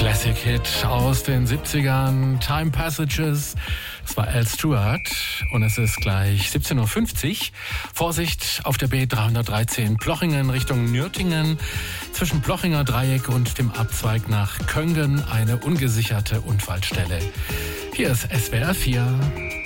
Classic Hit aus den 70ern, Time Passages. Das war Al Stewart und es ist gleich 17.50 Uhr. Vorsicht auf der B313 Plochingen Richtung Nürtingen. Zwischen Plochinger Dreieck und dem Abzweig nach Köngen eine ungesicherte Unfallstelle. Hier ist SWR 4.